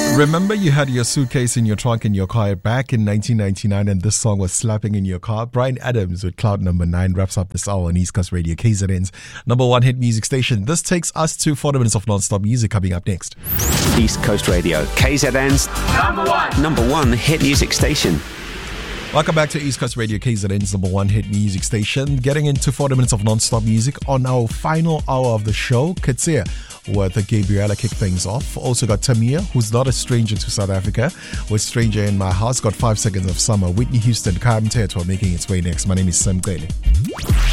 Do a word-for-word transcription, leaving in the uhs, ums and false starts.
Remember you had your suitcase in your trunk in your car back in nineteen ninety-nine and this song was slapping in your car? Bryan Adams with Cloud Number nine wraps up this hour on East Coast Radio, K Z N's number one hit music station. This takes us to forty minutes of non-stop music coming up next. East Coast Radio, K Z N's number one, number one hit music station. Welcome back to East Coast Radio, K Z N's number one hit music station. Getting into forty minutes of non-stop music on our final hour of the show. Katsia with Gabriella kick things off. Also got Tamia, who's not a stranger to South Africa, with Stranger in My House. Got five seconds of summer. Whitney Houston, Karen Teto making its way next. My name is Sam Kwele.